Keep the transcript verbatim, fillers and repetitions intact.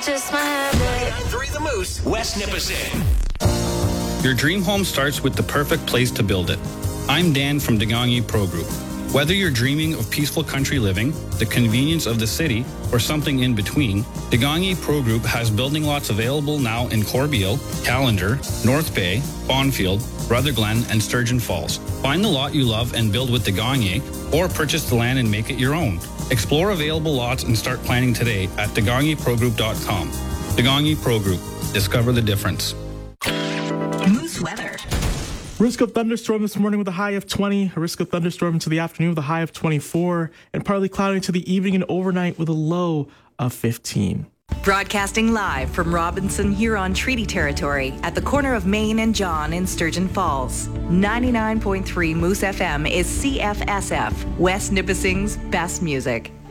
just my habit. Three The Moose, West Nipissing. Your dream home starts with the perfect place to build it. I'm Dan from Degangi Pro Group. Whether you're dreaming of peaceful country living, the convenience of the city, or something in between, Degangi Pro Group has building lots available now in Corbeil, Callander, North Bay, Bonfield, Rutherglen, and Sturgeon Falls. Find the lot you love and build with Degangi, or purchase the land and make it your own. Explore available lots and start planning today at degangi pro group dot com. Degangi Pro Group. Discover the difference. Moose weather. Risk of thunderstorm this morning with a high of twenty. A risk of thunderstorm into the afternoon with a high of twenty-four. And partly cloudy into the evening and overnight with a low of fifteen. Broadcasting live from Robinson Huron Treaty Territory at the corner of Main and John in Sturgeon Falls. ninety-nine point three Moose F M is C F S F, West Nipissing's best music.